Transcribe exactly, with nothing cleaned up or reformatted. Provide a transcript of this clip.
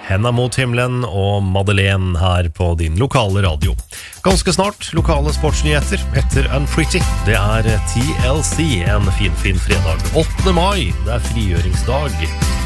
Henda mot himmelen og Madeleine her på din lokale radio. Ganske snart lokale sportsnyheter etter Unpretty. Det er T L C, en fin, fin fredag. åttende mai, det er frigjøringsdag.